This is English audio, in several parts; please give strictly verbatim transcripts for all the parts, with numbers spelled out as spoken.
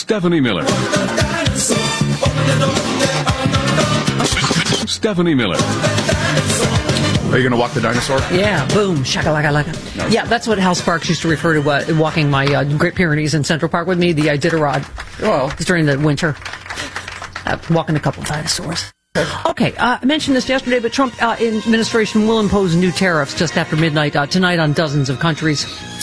Stephanie Miller. Stephanie Miller. Are you going to walk the dinosaur? Yeah, boom, shakalaka-laka. No. Yeah, that's what Hal Sparks used to refer to uh, walking my uh, Great Pyrenees in Central Park with me, the Iditarod. Well. It's during the winter. Uh, walking a couple of dinosaurs. Okay, uh, I mentioned this yesterday, but Trump uh, administration will impose new tariffs just after midnight uh, tonight on dozens of countries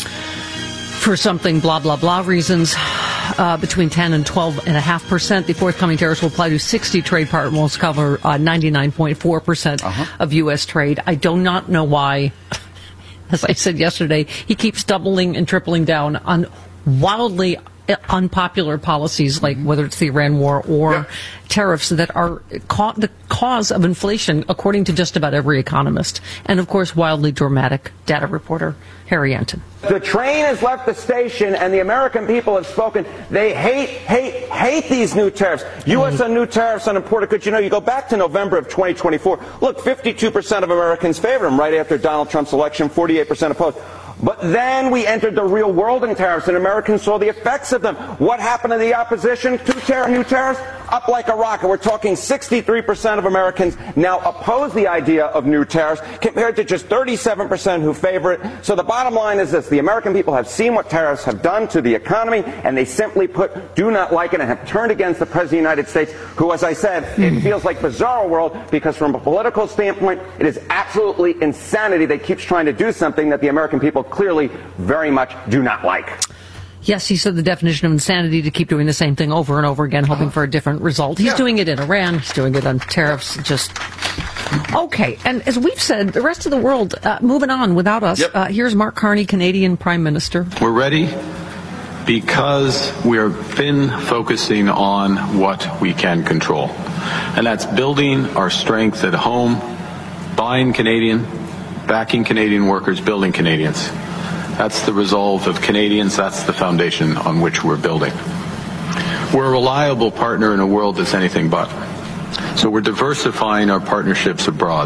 for something blah, blah, blah reasons. Uh, between ten and twelve point five percent. The forthcoming tariffs will apply to sixty trade partners, cover uh, ninety-nine point four percent uh-huh. of U S trade. I do not know why, as I said yesterday, he keeps doubling and tripling down on wildly unpopular policies, like whether it's the Iran war or yeah. tariffs that are ca- the cause of inflation, according to just about every economist. And, of course, wildly dramatic data reporter Harry Anton. The train has left the station, and the American people have spoken. They hate, hate, hate these new tariffs. U S on new tariffs on imported goods. You know, you go back to November of twenty twenty-four. Look, fifty-two percent of Americans favor them right after Donald Trump's election, forty-eight percent opposed. But then we entered the real world in tariffs, and Americans saw the effects of them. What happened to the opposition to tar- new tariffs? Up like a rocket. We're talking sixty-three percent of Americans now oppose the idea of new tariffs, compared to just thirty-seven percent who favor it. So the bottom line is this. The American people have seen what tariffs have done to the economy, and they simply put, do not like it, and have turned against the President of the United States, who, as I said, it feels like bizarro world, because from a political standpoint, it is absolutely insanity that keeps trying to do something that the American people clearly very much do not like. Yes, he said the definition of insanity to keep doing the same thing over and over again, hoping for a different result. He's yeah. doing it in Iran. He's doing it on tariffs. Just okay. And as we've said, the rest of the world uh, moving on without us. Yep. Uh, here's Mark Carney, Canadian Prime Minister. We're ready because we've been focusing on what we can control, and that's building our strength at home, buying Canadian, backing Canadian workers, building Canadians. That's the resolve of Canadians. That's the foundation on which we're building. We're a reliable partner in a world that's anything but. So we're diversifying our partnerships abroad.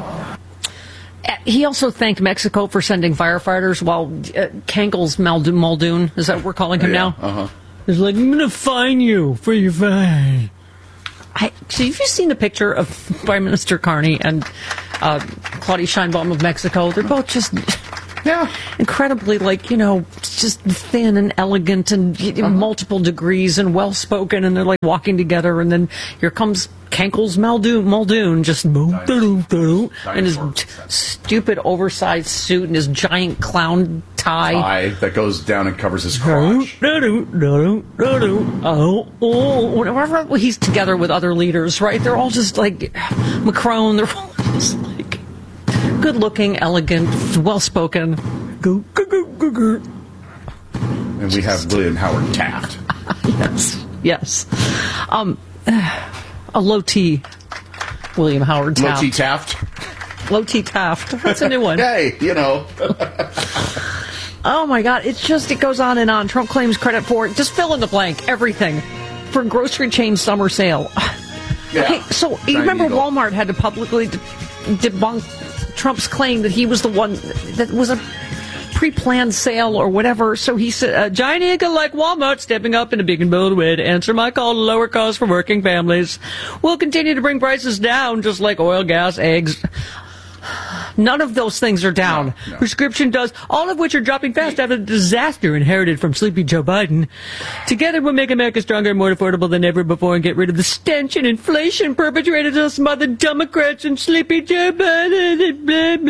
He also thanked Mexico for sending firefighters while uh, Kankles Muldoon, Muldoon, is that what we're calling him yeah, now? Uh-huh. He's like, I'm going to fine you for your fine. I, so have you seen the picture of Prime Minister Carney and uh, Claudia Sheinbaum of Mexico? They're both just... Yeah, incredibly, like, you know, just thin and elegant and uh-huh. multiple degrees and well-spoken, and they're, like, walking together, and then here comes Kankles Muldoon, Muldoon just in his t- stupid oversized suit and his giant clown tie. Tie that goes down and covers his crotch. Oh, oh, whenever he's together with other leaders, right? They're all just, like, Macron, they're all just, like, good-looking, elegant, well-spoken. Go, go, go, go, go. And we have William Howard Taft. yes, yes. Um, a low-T William Howard Taft. Low-T Taft? Low-T Taft. That's a new one. Hey, you know. Oh, my God. It's just, it goes on and on. Trump claims credit for, just fill in the blank, everything. For grocery chain summer sale. Yeah. Okay, so you remember Eagle. Walmart had to publicly de- debunk Trump's claim that he was the one that was a pre-planned sale or whatever. So he said, a giant eagle like Walmart stepping up in a big and bold way to answer my call to lower costs for working families. We'll continue to bring prices down just like oil, gas, eggs. None of those things are down. No, no. Prescription does, all of which are dropping fast after the disaster inherited from sleepy Joe Biden. Together we'll make America stronger and more affordable than ever before and get rid of the stench and inflation perpetrated on us by the Democrats and sleepy Joe Biden.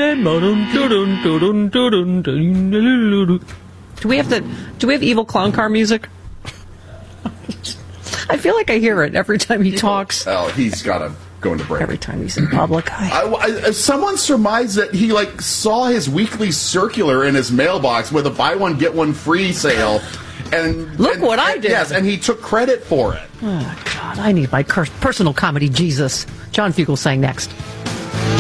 Do we have the, do we have evil clown car music? I feel like I hear it every time he talks. Oh, he's got a... going to break. Every time he's in public. I, I, someone surmised that he like saw his weekly circular in his mailbox with a buy one get one free sale, and look and, what I and, did. Yes, and he took credit for it. Oh God, I need my personal comedy Jesus. John Fugel saying next.